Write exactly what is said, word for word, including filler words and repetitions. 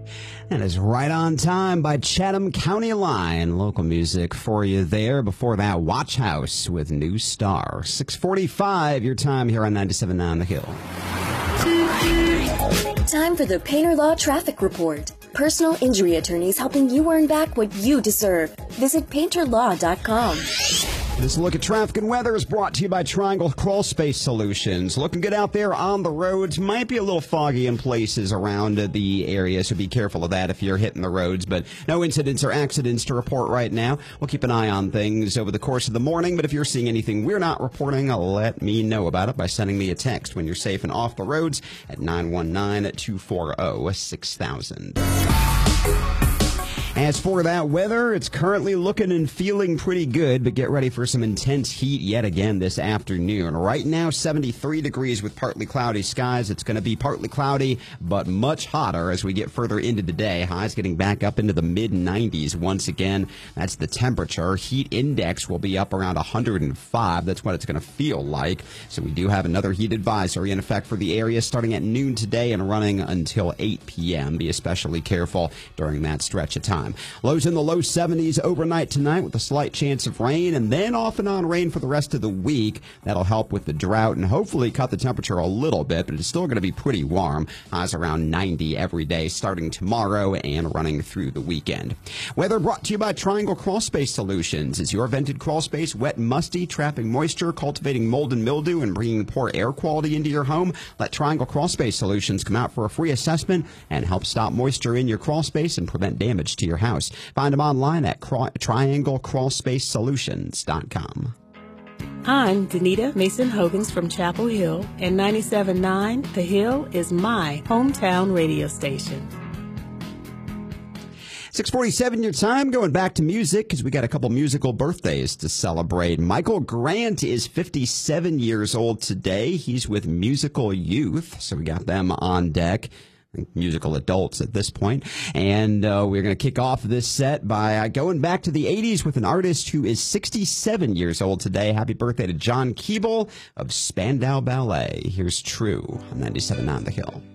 That is Right on Time by Chatham County Line. Local music for you there. Before that, Watch House with New Star. six forty-five, your time here on ninety-seven point nine The Hill. Time for the Painter Law Traffic Report. Personal injury attorneys helping you earn back what you deserve. Visit painter law dot com. This look at traffic and weather is brought to you by Triangle Crawl Space Solutions. Looking good out there on the roads. Might be a little foggy in places around the area, so be careful of that if you're hitting the roads. But no incidents or accidents to report right now. We'll keep an eye on things over the course of the morning. But if you're seeing anything we're not reporting, let me know about it by sending me a text when you're safe and off the roads at nine one nine, two four zero, six thousand. As for that weather, it's currently looking and feeling pretty good, but get ready for some intense heat yet again this afternoon. Right now, seventy-three degrees with partly cloudy skies. It's going to be partly cloudy, but much hotter as we get further into the day. Highs getting back up into the mid nineties once again. That's the temperature. Heat index will be up around one hundred five. That's what it's going to feel like. So we do have another heat advisory in effect for the area starting at noon today and running until eight p.m. Be especially careful during that stretch of time. Lows in the low seventies overnight tonight with a slight chance of rain, and then off and on rain for the rest of the week. That'll help with the drought and hopefully cut the temperature a little bit, but it's still going to be pretty warm. Highs around ninety every day starting tomorrow and running through the weekend. Weather brought to you by Triangle Crawl Space Solutions. Is your vented crawl space wet and musty, trapping moisture, cultivating mold and mildew, and bringing poor air quality into your home? Let Triangle Crawl Space Solutions come out for a free assessment and help stop moisture in your crawl space and prevent damage to your house. Find them online at triangle crawl space solutions dot com. I'm Danita Mason Hogans from Chapel Hill, and ninety-seven point nine The Hill is my hometown radio station. six forty-seven your time, going back to music because we got a couple musical birthdays to celebrate. Michael Grant is fifty-seven years old today. He's with Musical Youth, so we got them on deck. Musical adults at this point. And uh, we're going to kick off this set by uh, going back to the eighties with an artist who is sixty-seven years old today. Happy birthday to John Keeble of Spandau Ballet. Here's True on ninety-seven point nine The Hill.